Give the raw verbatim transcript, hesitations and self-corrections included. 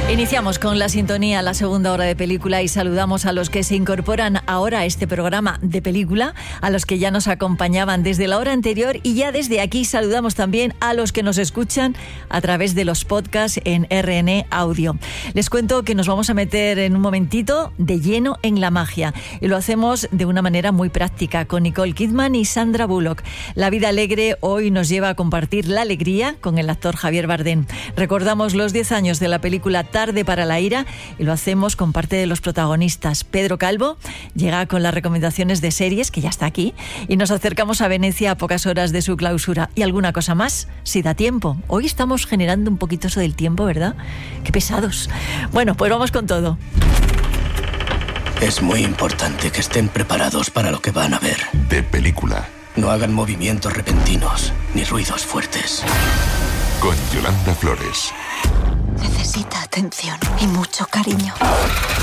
Iniciamos con la sintonía la segunda hora de película y saludamos a los que se incorporan ahora a este programa de película, a los que ya nos acompañaban desde la hora anterior y ya desde aquí saludamos también a los que nos escuchan a través de los podcasts en R N E Audio. Les cuento que nos vamos a meter en un momentito de lleno en la magia y lo hacemos de una manera muy práctica con Nicole Kidman y Sandra Bullock. La vida alegre hoy nos lleva a compartir la alegría con el actor Javier Bardem. Recordamos los diez años de la película Tarde para la ira y lo hacemos con parte de los protagonistas. Pedro Calvo llega con las recomendaciones de series, que ya está aquí, y nos acercamos a Venecia a pocas horas de su clausura. ¿Y alguna cosa más? Si da tiempo. Hoy estamos generando un poquito eso del tiempo, ¿verdad? Qué pesados. Bueno, pues vamos con todo. Es muy importante que estén preparados para lo que van a ver. De película. No hagan movimientos repentinos ni ruidos fuertes. Con Yolanda Flores. Necesita atención y mucho cariño.